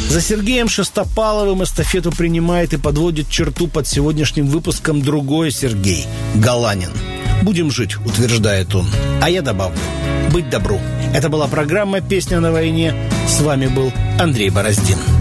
За Сергеем Шестопаловым эстафету принимает и подводит черту под сегодняшним выпуском другой Сергей Галанин. «Будем жить», утверждает он. А я добавлю: быть добру. Это была программа «Песня на войне». С вами был Андрей Бороздин.